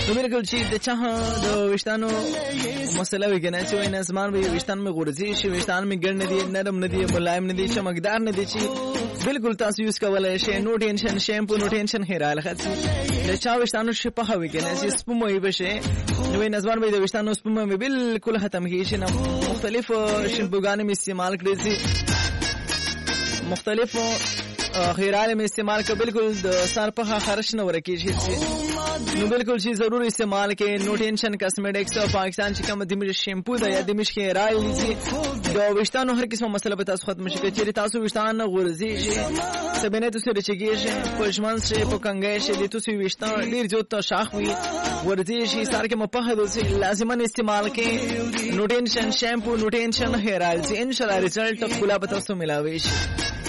نو بالکل چې د چا د وشتانو مسله وي کنه چې وینې اسمان به وشتان مې غورځي شي وشتان مې ګړ نه دي نرم نه دي ملایم نه دي چمکدار نه دي چې بالکل تاسو یوز کولای شئ نو ټینشن شیمپو نو ټینشن هیر آیل خاص د چا وشتانو شپه هوي کنه چې سپموي بشه نو وینې اسمان به د وشتانو سپموي بالکل ختم کیږي نه مختلف شیمپوګان مې استعمال کړی دي مختلف خیرال میں استعمال کا بالکل سر پخا خرچ نہ ورکی شي نو بالکل شي ضرور استعمال کې نو ټینشن کاسمیټکس او پاکستان چې کوم د شیمپو د یا د مش کې رائل دي د وشتانو هر قسمه مسله به تاسو ختم شي چې تاسو وشتان غورځي شي سبنه تاسو رچګي شي پښمن شي پکنګي شي د تاسو وشتان ډیر جوړ ته شاخ وي ورځي شي سر کې مپه د لازمن استعمال کې نو ټینشن شیمپو نو ټینشن هیر آیل ان شاء الله رزلټ خلا به تاسو ملاوي شي